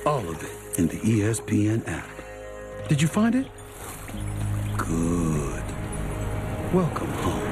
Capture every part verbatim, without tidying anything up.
All of it in the E S P N app. Did you find it? Good. Welcome home.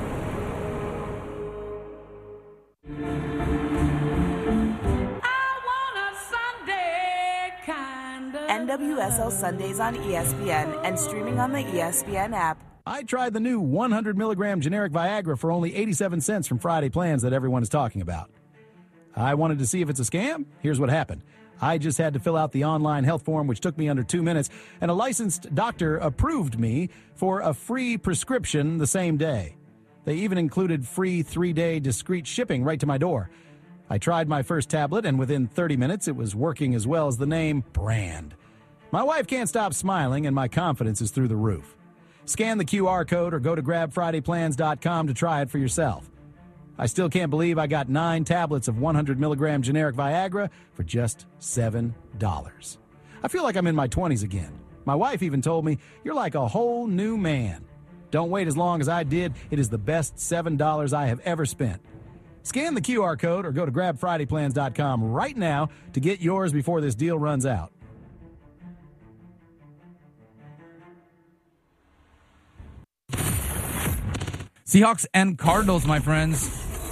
N W S L Sundays on E S P N and streaming on the E S P N app. I tried the new one hundred milligram generic Viagra for only eighty-seven cents from Friday Plans that everyone is talking about. I wanted to see if it's a scam. Here's what happened. I just had to fill out the online health form, which took me under two minutes, and a licensed doctor approved me for a free prescription the same day. They even included free three-day discreet shipping right to my door. I tried my first tablet, and within thirty minutes, it was working as well as the name brand. My wife can't stop smiling, and my confidence is through the roof. Scan the Q R code or go to grab friday plans dot com to try it for yourself. I still can't believe I got nine tablets of one hundred milligram generic Viagra for just seven dollars. I feel like I'm in my twenties again. My wife even told me, "You're like a whole new man." Don't wait as long as I did. It is the best seven dollars I have ever spent. Scan the Q R code or go to grab friday plans dot com right now to get yours before this deal runs out. Seahawks and Cardinals, my friends.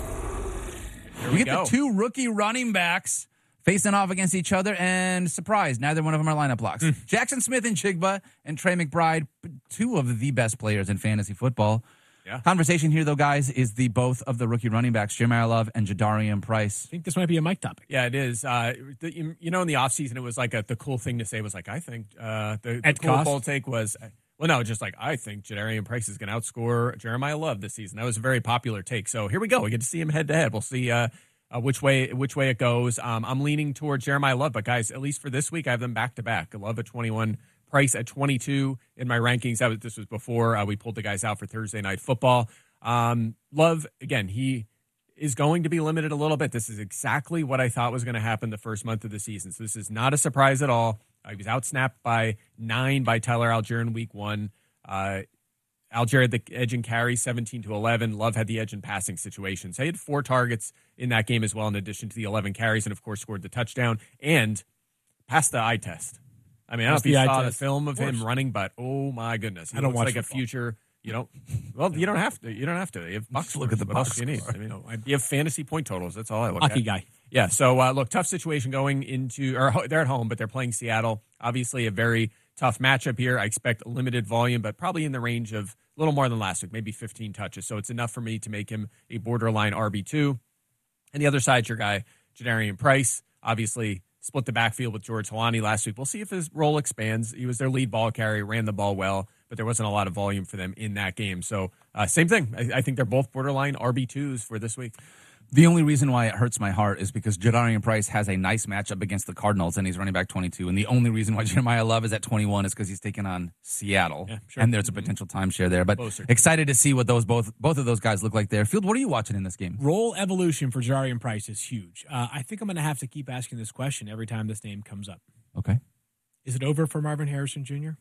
Here we, we get go. the two rookie running backs facing off against each other, and surprise, neither one of them are lineup blocks. Mm. Jackson Smith and Chigba and Trey McBride, two of the best players in fantasy football. Yeah. Conversation here, though, guys, is the both of the rookie running backs, Jeremiah Love and Jadarian Price. I think this might be a mic topic. Yeah, it is. Uh, the, you, you know, in the offseason, it was like a, the cool thing to say was like, I think uh, the, the At cool cost? bold take was, well, no, just like, I think Jadarian Price is going to outscore Jeremiah Love this season. That was a very popular take. So here we go. We get to see him head to head. We'll see uh, uh, which way which way it goes. Um, I'm leaning toward Jeremiah Love, but guys, at least for this week, I have them back to back. Love at twenty-one, Price at twenty-two in my rankings. That was, this was before uh, we pulled the guys out for Thursday Night Football. Um, Love, again, he is going to be limited a little bit. This is exactly what I thought was going to happen the first month of the season. So this is not a surprise at all. Uh, he was outsnapped by nine by Tyler Algier in week one. Uh, Algier had the edge in carry, seventeen to eleven. Love had the edge in passing situations. He had four targets in that game as well, in addition to the eleven carries, and of course scored the touchdown and passed the eye test. I mean, I don't know if you saw the film of, of him running, but oh my goodness, he I don't looks watch like football. a future. You don't. Well, you don't have to. You don't have to. You have box. Look at the what box else do you need? score. I mean, you have fantasy point totals. That's all I look Hockey at. guy. Yeah. So uh, look, tough situation going into, or ho- they're at home, but they're playing Seattle. Obviously, a very tough matchup here. I expect limited volume, but probably in the range of a little more than last week, maybe fifteen touches. So it's enough for me to make him a borderline R B two. And the other side's your guy, Jadarian Price. Obviously, split the backfield with George Helani last week. We'll see if his role expands. He was their lead ball carrier, ran the ball well, but there wasn't a lot of volume for them in that game. So uh, same thing. I, I think they're both borderline R B twos for this week. The only reason why it hurts my heart is because Jadarian Price has a nice matchup against the Cardinals, and he's running back twenty-two. And the only reason why Jeremiah Love is at twenty-one is because he's taking on Seattle, Yeah, sure. and there's a potential timeshare there. But Closer. excited to see what those both both of those guys look like there. Field, what are you watching in this game? Role evolution for Jadarian Price is huge. Uh, I think I'm going to have to keep asking this question every time this name comes up. Okay, Is it over for Marvin Harrison Junior?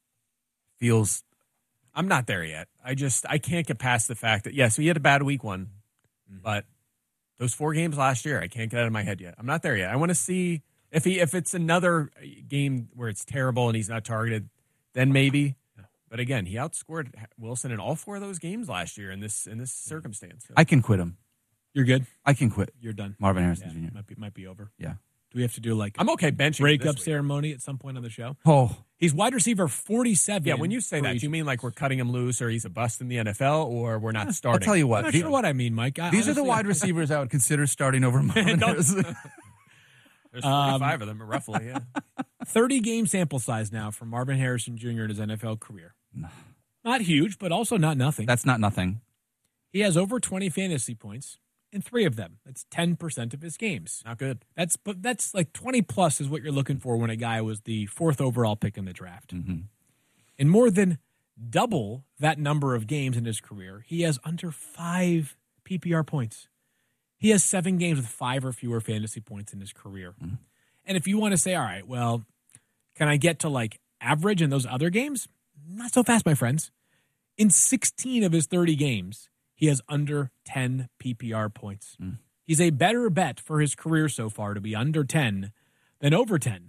feels I'm not there yet. I just I can't get past the fact that yes, we had a bad week one, but those four games last year, I can't get out of my head yet. I'm not there yet. I want to see if he if it's another game where it's terrible and he's not targeted, then maybe. But again, he outscored Wilson in all four of those games last year in this in this circumstance. I can quit him. You're good. I can quit You're done. Marvin Harrison Yeah, Junior might be might be over. Yeah. Do we have to do like I'm okay benching him breakup this week. ceremony at some point on the show? Oh, He's wide receiver forty-seven. Yeah, when you say for that, each- do you mean like we're cutting him loose or he's a bust in the N F L or we're not I'll starting? tell you I'm what. not the- sure what I mean, Mike. I, these are the honestly- wide receivers I would consider starting over Marvin Don't- Harrison. There's Um, forty-five of them, roughly, yeah. thirty game sample size now for Marvin Harrison Junior in his N F L career. Not huge, but also not nothing. That's not nothing. He has over twenty fantasy points in three of them. That's ten percent of his games. Not good. That's but that's like twenty plus is what you're looking for when a guy was the fourth overall pick in the draft. Mm-hmm. In more than double that number of games in his career, he has under five P P R points. He has seven games with five or fewer fantasy points in his career. Mm-hmm. And if you want to say, all right, well, can I get to like average in those other games? Not so fast, my friends. In sixteen of his thirty games, he has under ten P P R points. Mm. He's a better bet for his career so far to be under ten than over ten.